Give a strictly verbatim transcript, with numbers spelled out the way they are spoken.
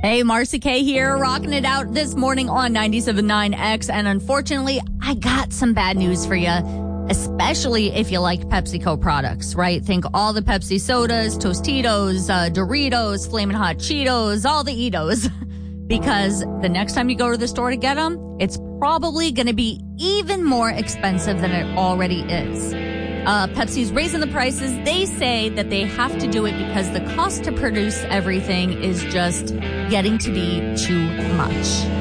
Hey, Marcy K here, rocking it out this morning on ninety-seven point nine X. And unfortunately, I got some bad news for you, especially if you like PepsiCo products, right? Think all the Pepsi sodas, Tostitos, uh, Doritos, Flamin' Hot Cheetos, all the Eatos. Because the next time you go to the store to get them, it's probably going to be even more expensive than it already is. Uh, Pepsi's raising the prices. They say that they have to do it because the cost to produce everything is just getting to be too much.